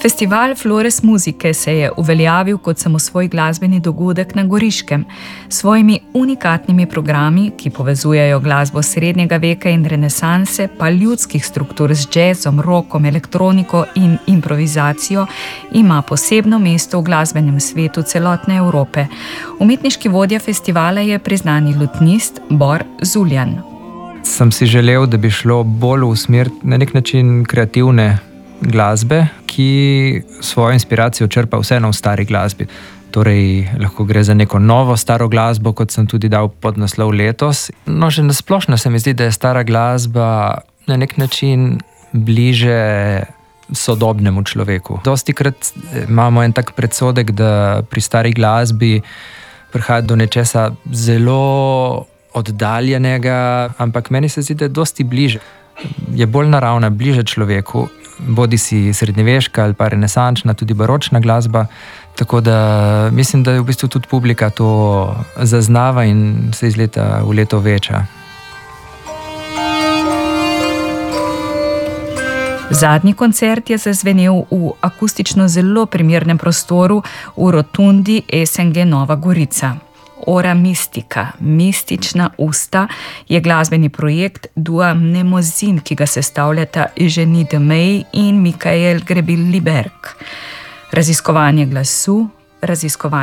Festival Flores Musike se je uveljavil kot samosvoj glasbeni dogodek na Goriškem. S svojimi unikatnimi programi, ki povezujejo glasbo srednjega veka in renesanse, pa ljudskih struktur z džezom, rokom, elektroniko in improvizacijo, ima posebno mesto v glasbenem svetu celotne Evrope. Umetniški vodja festivala je priznani lutnist Bor Zuljan. Sem si želel, da bi šlo bolj v smer na nek način kreativne glasbe, ki svojo inspiracijo črpa vseeno v stari glasbi. Torej, lahko gre za neko novo staro glasbo, kot sem tudi dal podnaslov letos. No, že nasplošno se mi zdi, da je stara glasba na nek način bliže sodobnemu človeku. Dostikrat imamo en tak predsodek, da pri stari glasbi prihaja do nečesa zelo oddaljenega, ampak meni se zdi, da je dosti bliže. Je bolj naravna, bliže človeku, bodi si srednjeveška ali pa renesančna, tudi baročna glasba. Tako da mislim, da je v bistvu tudi publika to zaznava in se iz leta v leto veča. Zadnji koncert je zazvenel v akustično zelo primernem prostoru v rotundi SNG Nova Gorica. Ora Mistika, mistična usta, je glasbeni projekt dua Mnemozin, ki ga sestavljata Eugenie Demey in Mikael Grebil-Liberk. Raziskovanje glasu, raziskovanje